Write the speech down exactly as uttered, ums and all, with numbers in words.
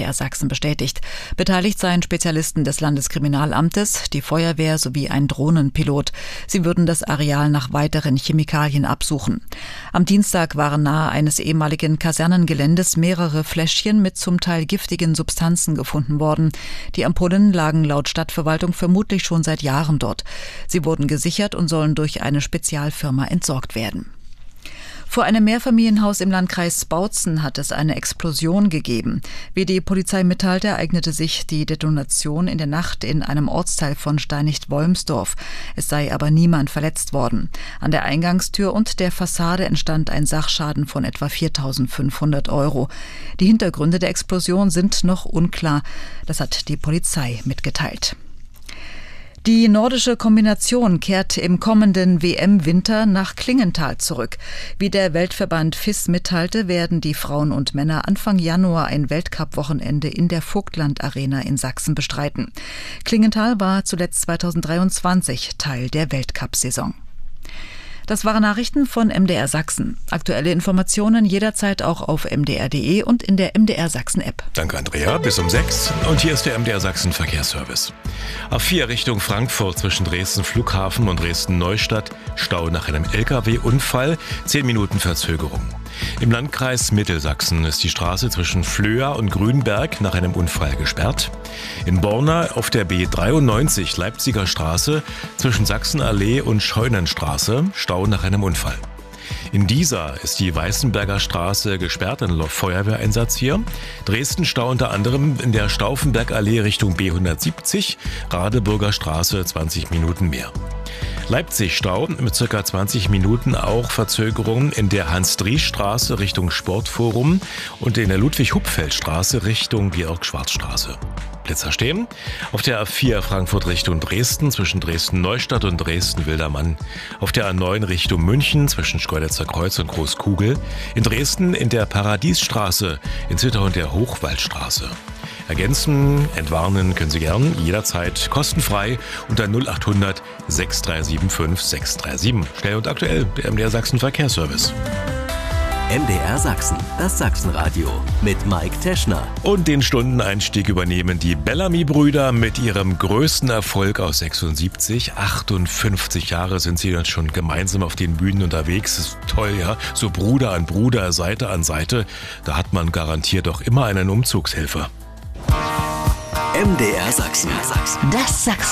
R Sachsen bestätigt. Beteiligt seien Spezialisten des Landeskriminalamtes, die Feuerwehr sowie ein Drohnenpilot. Sie würden das Areal nach weiteren Chemikalien absuchen. Am Dienstag waren nahe eines ehemaligen Kasernengeländes mehrere Fläschchen mit zum Teil giftigen Substanzen gefunden worden. Die Ampullen lagen laut Stadtverwaltung vermutlich schon seit Jahren dort. Sie wurden gesichert und sollen durch eine Spezialfirma entsorgt werden. Vor einem Mehrfamilienhaus im Landkreis Bautzen hat es eine Explosion gegeben. Wie die Polizei mitteilte, ereignete sich die Detonation in der Nacht in einem Ortsteil von Steinigt-Wolmsdorf. Es sei aber niemand verletzt worden. An der Eingangstür und der Fassade entstand ein Sachschaden von etwa viertausendfünfhundert Euro. Die Hintergründe der Explosion sind noch unklar. Das hat die Polizei mitgeteilt. Die nordische Kombination kehrt im kommenden W M-Winter nach Klingenthal zurück. Wie der Weltverband F I S mitteilte, werden die Frauen und Männer Anfang Januar ein Weltcup-Wochenende in der Vogtland-Arena in Sachsen bestreiten. Klingenthal war zuletzt zweitausenddreiundzwanzig Teil der Weltcup-Saison. Das waren Nachrichten von M D R Sachsen. Aktuelle Informationen jederzeit auch auf m d r punkt d e und in der M D R Sachsen App. Danke, Andrea. Bis um sechs. Und hier ist der M D R Sachsen Verkehrsservice. A vier Richtung Frankfurt zwischen Dresden Flughafen und Dresden Neustadt. Stau nach einem L K W-Unfall. Zehn Minuten Verzögerung. Im Landkreis Mittelsachsen ist die Straße zwischen Flöa und Grünberg nach einem Unfall gesperrt. In Borna auf der B dreiundneunzig Leipziger Straße zwischen Sachsenallee und Scheunenstraße Stau nach einem Unfall. In Diesa ist die Weißenberger Straße gesperrt, ein Feuerwehreinsatz hier. Dresden Stau unter anderem in der Stauffenbergallee Richtung B hundertsiebzig, Radeburger Straße zwanzig Minuten mehr. Leipzig Stau mit circa zwanzig Minuten, auch Verzögerungen in der Hans-Dries-Straße Richtung Sportforum und in der Ludwig-Hupfeld-Straße Richtung Georg-Schwarz-Straße. Blitzer stehen. Auf der A vier Frankfurt Richtung Dresden zwischen Dresden-Neustadt und Dresden-Wildermann. Auf der A neun Richtung München zwischen Schkeuditzer Kreuz und Großkugel. In Dresden in der Paradiesstraße, in Zittau und der Hochwaldstraße. Ergänzen, entwarnen können Sie gern jederzeit kostenfrei unter null acht hundert sechs drei sieben fünf sechs drei sieben. Schnell und aktuell, der M D R Sachsen Verkehrsservice. M D R Sachsen, das Sachsenradio mit Mike Teschner. Und den Stundeneinstieg übernehmen die Bellamy-Brüder mit ihrem größten Erfolg aus sechsundsiebzig. achtundfünfzig Jahre sind sie jetzt schon gemeinsam auf den Bühnen unterwegs. Das ist toll, ja. So Bruder an Bruder, Seite an Seite. Da hat man garantiert auch immer einen Umzugshelfer. M D R Sachsen. Das Sachsen.